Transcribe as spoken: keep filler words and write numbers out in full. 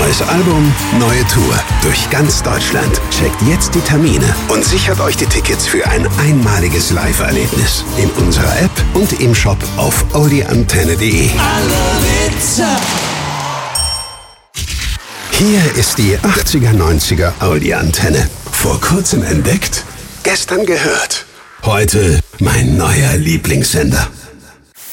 Neues Album, neue Tour. Durch ganz Deutschland. Checkt jetzt die Termine und sichert euch die Tickets für ein einmaliges Live-Erlebnis. In unserer App und im Shop auf oldieantenne punkt de. Hier ist die achtziger neunziger Audi-Antenne. Vor kurzem entdeckt, gestern gehört. Heute mein neuer Lieblingssender.